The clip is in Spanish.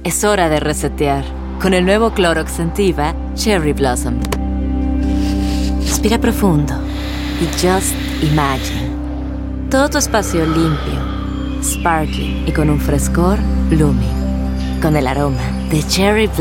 Es hora de resetear con el nuevo Clorox Scentiva Cherry Blossom. Respira profundo y just imagine. Todo tu espacio limpio, sparkling y con un frescor blooming. Con el aroma de Cherry Blossom.